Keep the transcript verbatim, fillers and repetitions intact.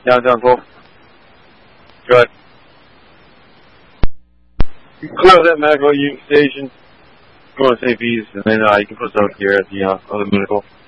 Downtown twelve. Go ahead. You can clear that medical unit station. Go to Saint P's, and then uh, you can put us out here at the uh, other medical.